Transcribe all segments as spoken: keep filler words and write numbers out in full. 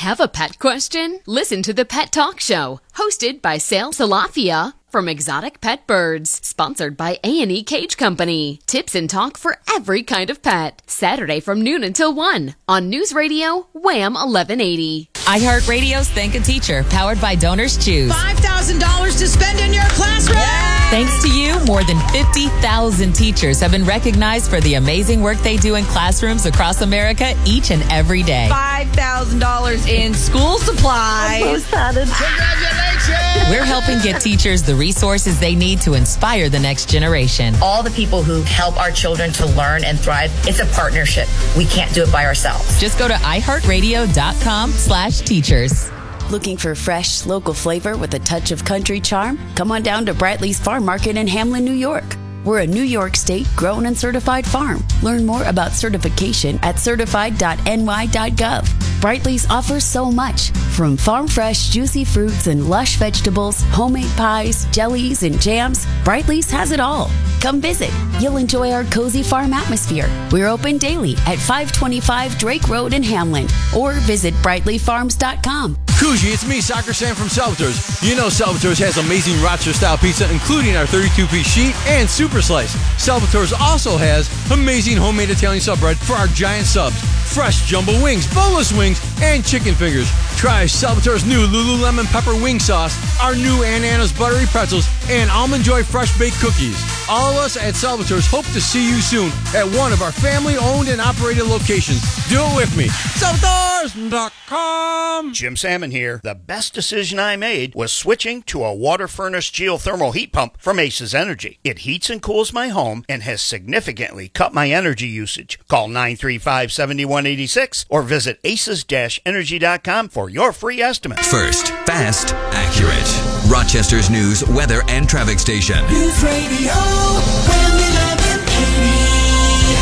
Have a pet question? Listen to the Pet Talk Show, hosted by Sal Salafia from Exotic Pet Birds, sponsored by A and E Cage Company. Tips and talk for every kind of pet. Saturday from noon until one on News Radio Wham eleven eighty. iHeartRadio's Thank a Teacher, powered by Donors Choose. five thousand dollars to spend in your classroom. Yay! Thanks to you, more than fifty thousand teachers have been recognized for the amazing work they do in classrooms across America each and every day. five thousand dollars in school supplies. We're helping get teachers the resources they need to inspire the next generation. All the people who help our children to learn and thrive, it's a partnership. We can't do it by ourselves. Just go to iHeartRadio.com slash teachers. Looking for fresh, local flavor with a touch of country charm? Come on down to Bradley's Farm Market in Hamlin, New York. We're a New York State grown and certified farm. Learn more about certification at certified dot n y dot gov. Bradley's offers so much, from farm fresh, juicy fruits and lush vegetables, homemade pies, jellies, and jams. Bradley's has it all. Come visit. You'll enjoy our cozy farm atmosphere. We're open daily at five twenty-five Drake Road in Hamlin, or visit bradley farms dot com. Kuji, it's me, Soccer Sam from Salvatore's. You know Salvatore's has amazing Rochester-style pizza, including our thirty-two piece sheet and super slice. Salvatore's also has amazing homemade Italian sub bread for our giant subs, fresh jumbo wings, boneless wings, and chicken fingers. Try Salvatore's new Lululemon pepper wing sauce, our new Aunt Anna's buttery pretzels, and Almond Joy fresh baked cookies. All of us at Salvatore's hope to see you soon at one of our family-owned and operated locations. Do it with me. Salvatores dot com. Jim Salmon here. The best decision I made was switching to a water furnace geothermal heat pump from Aces Energy. It heats and cools my home and has significantly cut my energy usage. Call nine three five, seven one eight six or visit aces dash energy dot com for your free estimate. First, fast, accurate. Rochester's news, weather, and traffic station. News Radio eleven eighty.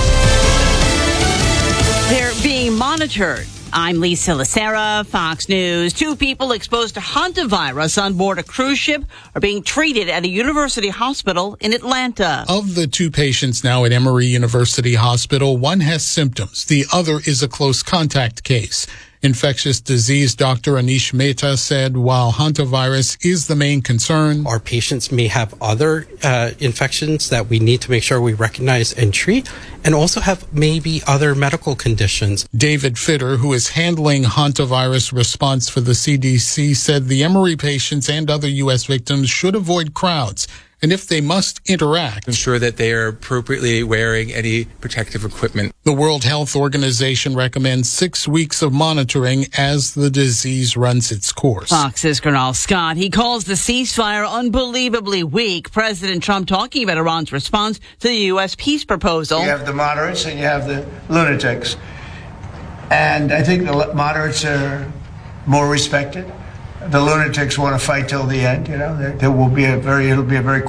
They're being monitored. I'm Lisa Lacera, Fox News. Two people exposed to hantavirus on board a cruise ship are being treated at a university hospital in Atlanta. Of the two patients now at Emory University Hospital, one has symptoms. The other is a close contact case. Infectious disease doctor Anish Mehta said while hantavirus is the main concern, our patients may have other uh, infections that we need to make sure we recognize and treat, and also have maybe other medical conditions. David Fitter, who is handling hantavirus response for the C D C, said the Emory patients and other U S victims should avoid crowds. And if they must interact, ensure that they are appropriately wearing any protective equipment. The World Health Organization recommends six weeks of monitoring as the disease runs its course. Fox's Colonel Scott, he calls the ceasefire unbelievably weak. President Trump talking about Iran's response to the U S peace proposal. You have the moderates and you have the lunatics. And I think the moderates are more respected. The lunatics want to fight till the end. You know, there, there will be a very, it'll be a very